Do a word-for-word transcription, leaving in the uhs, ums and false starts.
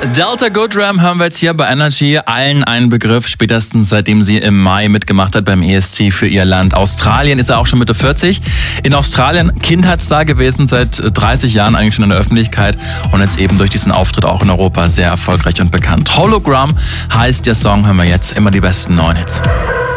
Delta Goodram hören wir jetzt hier bei Energy, allen ein Begriff, spätestens seitdem sie im Mai mitgemacht hat beim E S C für ihr Land Australien, ist er auch schon Mitte vierzig. In Australien Kindheitsstar gewesen, seit dreißig Jahren eigentlich schon in der Öffentlichkeit und jetzt eben durch diesen Auftritt auch in Europa sehr erfolgreich und bekannt. Hologram heißt der Song, hören wir jetzt, immer die besten neuen Hits.